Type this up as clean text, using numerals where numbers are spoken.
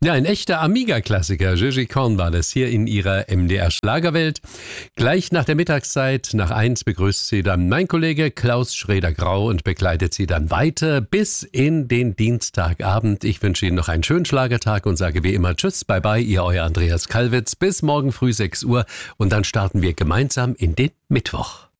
Ja, ein echter Amiga-Klassiker. Gigi Korn war das hier in ihrer MDR-Schlagerwelt. Gleich nach der Mittagszeit, nach 1, begrüßt sie dann mein Kollege Klaus Schrader-Grau und begleitet sie dann weiter bis in den Dienstagabend. Ich wünsche Ihnen noch einen schönen Schlagertag und sage wie immer Tschüss, bye bye, Ihr euer Andreas Kalwitz. Bis morgen früh 6 Uhr und dann starten wir gemeinsam in den Mittwoch.